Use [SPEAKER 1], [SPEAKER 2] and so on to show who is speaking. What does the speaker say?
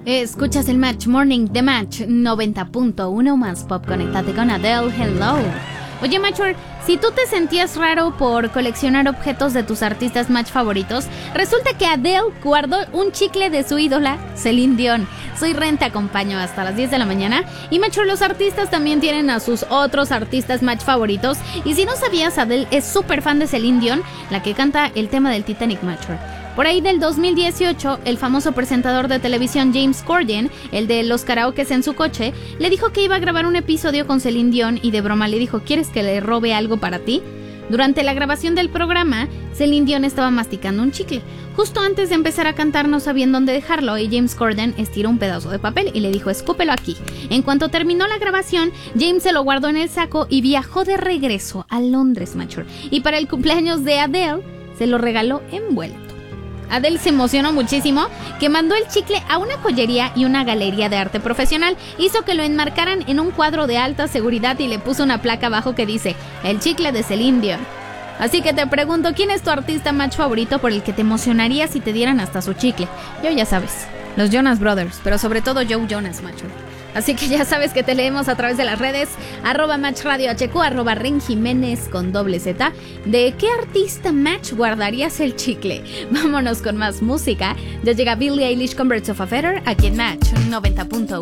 [SPEAKER 1] Escuchas el Match Morning de Match 90.1 más pop. Conectate con Adele. Hello. Oye, Matcher, si tú te sentías raro por coleccionar objetos de tus artistas Match favoritos, resulta que Adele guardó un chicle de su ídola, Celine Dion. Soy Ren, te acompaño hasta las 10 de la mañana. Y Matcher, los artistas también tienen a sus otros artistas Match favoritos. Y si no sabías, Adele es súper fan de Celine Dion, la que canta el tema del Titanic, Matcher. Por ahí del 2018, el famoso presentador de televisión James Corden, el de los karaokes en su coche, le dijo que iba a grabar un episodio con Celine Dion y de broma le dijo: ¿quieres que le robe algo para ti? Durante la grabación del programa, Celine Dion estaba masticando un chicle. Justo antes de empezar a cantar no sabían dónde dejarlo y James Corden estiró un pedazo de papel y le dijo: escúpelo aquí. En cuanto terminó la grabación, James se lo guardó en el saco y viajó de regreso a Londres, Matcher. Y para el cumpleaños de Adele, se lo regaló envuelto. Adele se emocionó muchísimo, que mandó el chicle a una joyería y una galería de arte profesional. Hizo que lo enmarcaran en un cuadro de alta seguridad y le puso una placa abajo que dice: el chicle de Celine Dion. Así que te pregunto, ¿quién es tu artista Match favorito por el que te emocionaría si te dieran hasta su chicle? Yo ya sabes, los Jonas Brothers, pero sobre todo Joe Jonas, Match. Así que ya sabes que te leemos a través de las redes, @MatchRadioHQ, @RenJiménez con doble Z. ¿De qué artista Match guardarías el chicle? Vámonos con más música. Ya llega Billie Eilish con Birds of a Feather aquí en Match 90.1.